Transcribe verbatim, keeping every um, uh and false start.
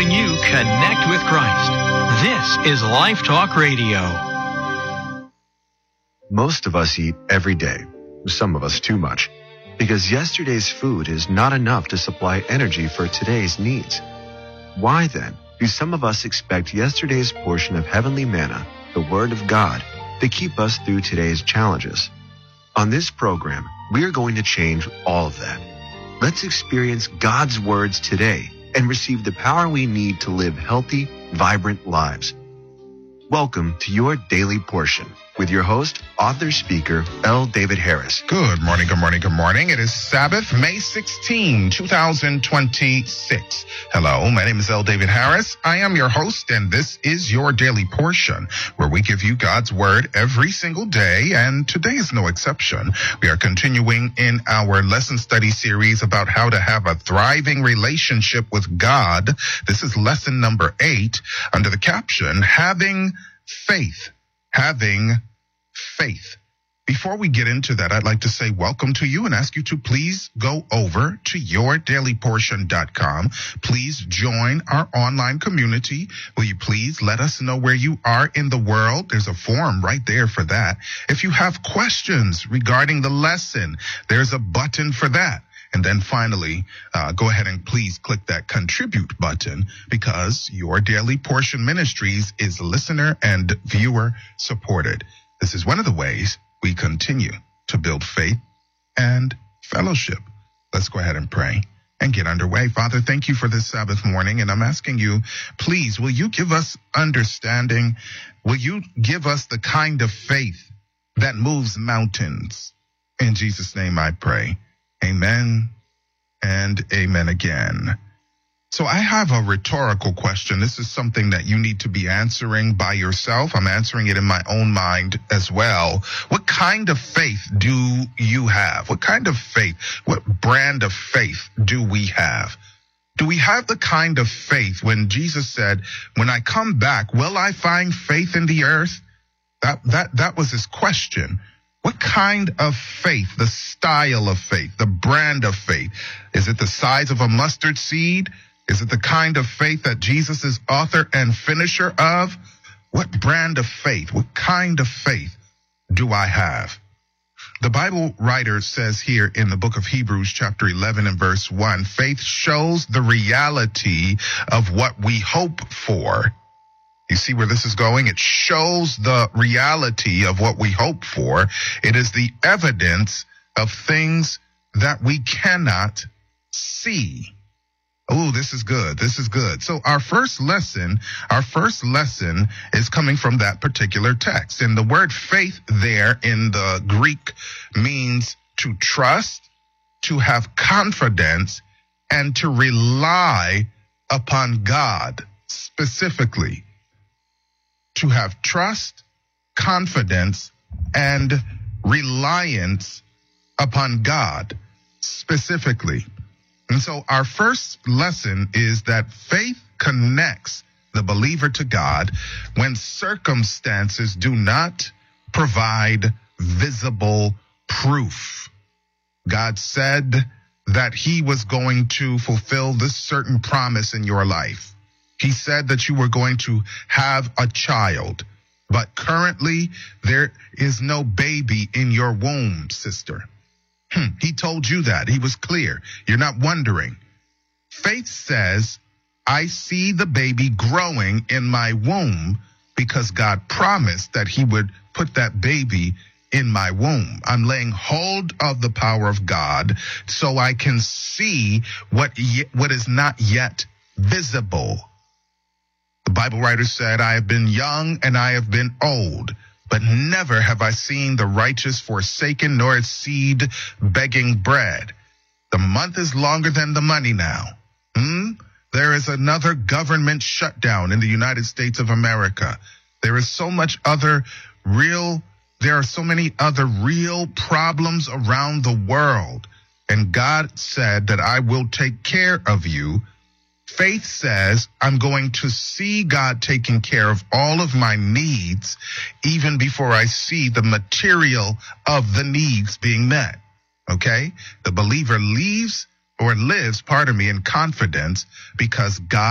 helping you connect with Christ. This is Life Talk Radio. Most of us eat every day, some of us too much, because yesterday's food is not enough to supply energy for today's needs. Why then do some of us expect yesterday's portion of heavenly manna, the Word of God, to keep us through today's challenges? On this program, we are going to change all of that. Let's experience God's words today and receive the power we need to live healthy, vibrant lives. Welcome to your Daily Portion with your host, author, speaker, L. David Harris. Good morning, good morning, good morning. It is Sabbath, May sixteenth, twenty twenty-six. Hello, my name is L. David Harris. I am your host, and this is your Daily Portion, where we give you God's Word every single day, and today is no exception. We are continuing in our lesson study series about how to have a thriving relationship with God. This is lesson number eight, under the caption, Having Faith. Having faith. Before we get into that, I'd like to say welcome to you and ask you to please go over to your daily portion dot com. Please join our online community. Will you please let us know where you are in the world? There's a form right there for that. If you have questions regarding the lesson, there's a button for that. And then finally, uh, go ahead and please click that contribute button, because your Daily Portion Ministries is listener and viewer supported. This is one of the ways we continue to build faith and fellowship. Let's go ahead and pray and get underway. Father, thank you for this Sabbath morning. And I'm asking you, please, will you give us understanding? Will you give us the kind of faith that moves mountains? In Jesus' name I pray. Amen and amen again. So I have a rhetorical question. This is something that you need to be answering by yourself. I'm answering it in my own mind as well. What kind of faith do you have? What kind of faith, what brand of faith do we have? Do we have the kind of faith when Jesus said, when I come back, will I find faith in the earth? That, that, that was his question. What kind of faith, the style of faith, the brand of faith? Is it the size of a mustard seed? Is it the kind of faith that Jesus is author and finisher of? What brand of faith, what kind of faith do I have? The Bible writer says here in the book of Hebrews chapter eleven and verse one, faith shows the reality of what we hope for. You see where this is going? It shows the reality of what we hope for. It is the evidence of things that we cannot see. Oh, this is good. This is good. So our first lesson, our first lesson is coming from that particular text. And the word faith there in the Greek means to trust, to have confidence, and to rely upon God specifically. To have trust, confidence, and reliance upon God specifically. And so our first lesson is that faith connects the believer to God when circumstances do not provide visible proof. God said that he was going to fulfill this certain promise in your life. He said that you were going to have a child, but currently there is no baby in your womb, sister. Hmm. He told you that. He was clear. You're not wondering. Faith says, I see the baby growing in my womb because God promised that he would put that baby in my womb. I'm laying hold of the power of God so I can see what, ye- what is not yet visible. The Bible writer said, I have been young and I have been old, but never have I seen the righteous forsaken nor its seed begging bread. The month is longer than the money now. Hmm? There is another government shutdown in the United States of America. There is so much other real, there are so many other real problems around the world. And God said that I will take care of you. Faith says I'm going to see God taking care of all of my needs even before I see the material of the needs being met. Okay? The believer leaves or lives, pardon me, in confidence because God